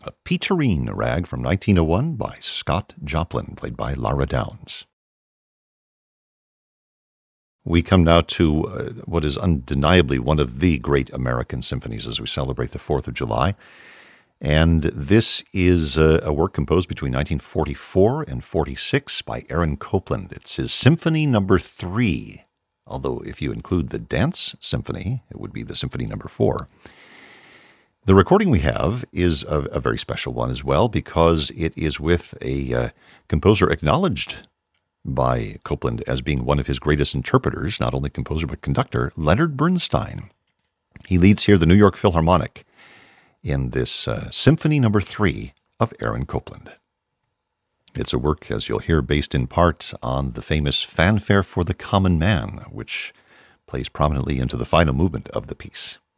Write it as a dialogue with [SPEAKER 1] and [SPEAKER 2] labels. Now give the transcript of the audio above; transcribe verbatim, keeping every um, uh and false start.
[SPEAKER 1] The Peacherine Rag from nineteen oh one by Scott Joplin, played by Lara Downs. We come now to uh, what is undeniably one of the great American symphonies as we celebrate the fourth of July. And this is a, a work composed between nineteen forty-four and forty-six by Aaron Copland. It's his Symphony Number Three, although if you include the Dance Symphony, it would be the Symphony Number Four. The recording we have is a, a very special one as well because it is with a uh, composer acknowledged by Copland as being one of his greatest interpreters, not only composer but conductor, Leonard Bernstein. He leads here the New York Philharmonic in this uh, Symphony Number Three of Aaron Copland. It's a work, as you'll hear, based in part on the famous Fanfare for the Common Man, which plays prominently into the final movement of the piece.